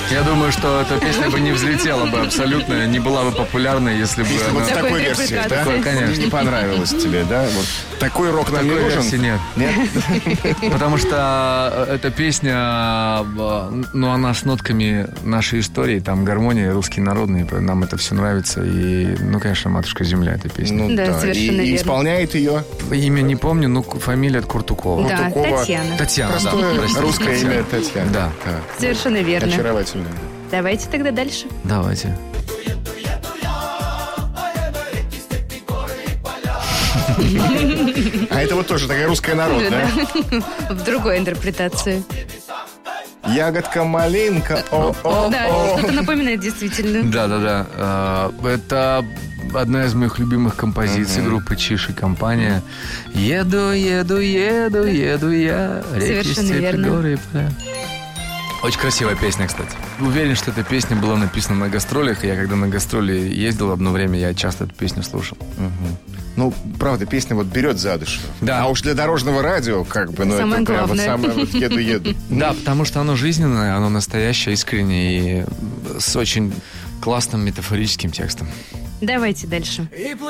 Я думаю, что эта песня бы не взлетела бы абсолютно, не была бы популярной, если бы Вот в она... такой версии, да? Такой, конечно. Не понравилось тебе, да? Вот такой рок нам не Такой нужен? версии нет. Нет? Потому что эта песня, ну, она с нотками нашей истории, там гармония, русский народный, нам это все нравится. И, ну, конечно, «Матушка земля» эта песня. Ну, Да, совершенно и верно. исполняет ее Имя не помню, но фамилия Куртукова. Да, Куртукова. Татьяна. Татьяна, да. простое Простите, русское Татьяна. имя Татьяна. Да. Совершенно верно. Очаровательно. Давайте тогда дальше. Давайте. А это вот тоже такая русская народная. В другой интерпретации. Ягодка, малинка, Да, что-то напоминает действительно. Да. Это одна из моих любимых композиций группы «Чиж и компания». Еду я, реки, Совершенно степи, верно. горы и поля. Очень красивая песня, кстати. Уверен, что эта песня была написана на гастролях. Я когда на гастроли ездил одно время, я часто эту песню слушал. Ну, правда, песня вот берет за душу. Да. А уж для дорожного радио, как бы, ну, Самое это прям вот главное. самое вот еду. Да, потому что оно жизненное, оно настоящее, искреннее и с очень классным метафорическим текстом. Давайте дальше.